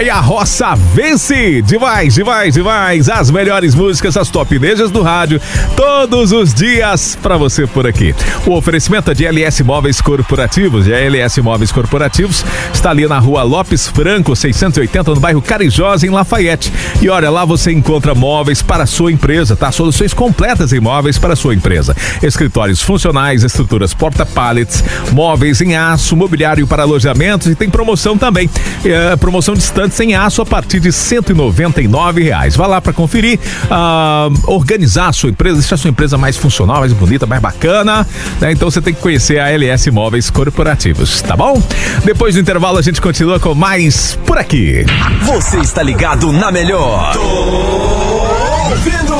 E a roça vence! Demais, demais, demais! As melhores músicas, as top nejas do rádio, todos os dias pra você por aqui. O oferecimento é de LS Móveis Corporativos. E a LS Móveis Corporativos está ali na rua Lopes Franco, 680, no bairro Carijosa, em Lafayette. E olha, lá você encontra móveis para a sua empresa, tá? Soluções completas em móveis para a sua empresa. Escritórios funcionais, estruturas porta-pallets, móveis em aço, mobiliário para alojamentos e tem promoção também. Promoção de estantes em aço a partir de R$199. Vá lá para conferir, organizar a sua empresa, deixar a sua empresa mais funcional, mais bonita, mais bacana, né? Então você tem que conhecer a LS Móveis Corporativos, tá bom? Depois do intervalo a gente continua com mais por aqui. Você está ligado na melhor. Ouvindo.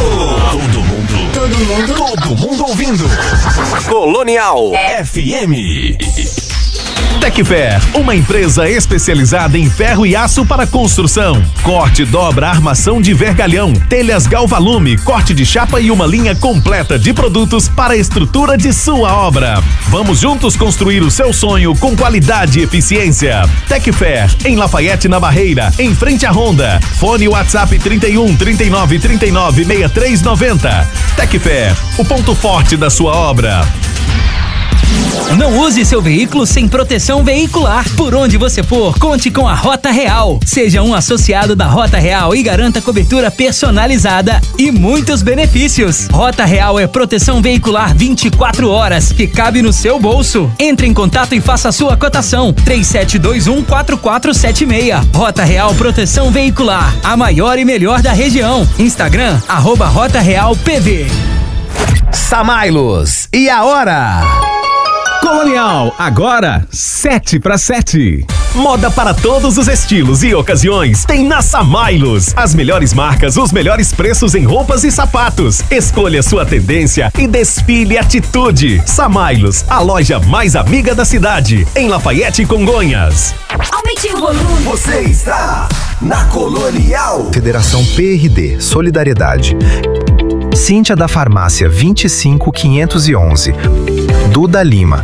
Todo mundo ouvindo. Colonial FM. Tecfer, uma empresa especializada em ferro e aço para construção. Corte, dobra, armação de vergalhão, telhas Galvalume, corte de chapa e uma linha completa de produtos para a estrutura de sua obra. Vamos juntos construir o seu sonho com qualidade e eficiência. Tecfer, em Lafayette, na Barreira, em frente à Honda. Fone WhatsApp 31 39 39 63 90. Tecfer, o ponto forte da sua obra. Não use seu veículo sem proteção veicular. Por onde você for, conte com a Rota Real. Seja um associado da Rota Real e garanta cobertura personalizada e muitos benefícios. Rota Real é proteção veicular 24 horas, que cabe no seu bolso. Entre em contato e faça a sua cotação. 3721-4476. Rota Real Proteção Veicular, a maior e melhor da região. Instagram, @Rota Real PV. Samailos, e a hora? Colonial, agora 7:07. Moda para todos os estilos e ocasiões tem na Samailos. As melhores marcas, os melhores preços em roupas e sapatos. Escolha sua tendência e desfile atitude. Samailos, a loja mais amiga da cidade, em Lafayette e Congonhas. Aumente o volume. Você está na Colonial. Federação PRD, Solidariedade. Cíntia da Farmácia 25511. Duda Lima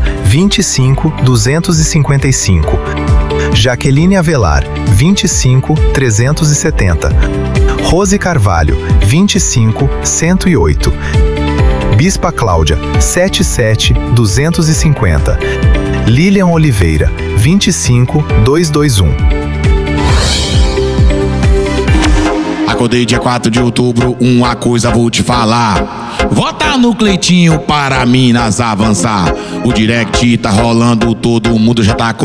25255. Jaqueline Avelar 25370. Rose Carvalho 25108. Bispa Cláudia 77250. Lilian Oliveira 25221. Acordei dia 4 de outubro, uma coisa vou te falar. Vota no Cleitinho para Minas avançar. O direct tá rolando, todo mundo já tá